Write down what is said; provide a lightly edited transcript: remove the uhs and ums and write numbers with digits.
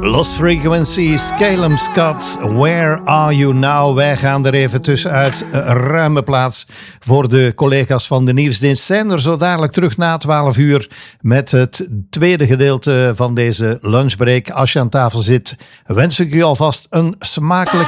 Lost Frequencies, Calum Scott, Where Are You Now? Wij gaan er even tussenuit. Ruime plaats voor de collega's van de nieuwsdienst. Zijn er zo dadelijk terug na 12 uur met het tweede gedeelte van deze lunchbreak. Als je aan tafel zit, wens ik u alvast een smakelijk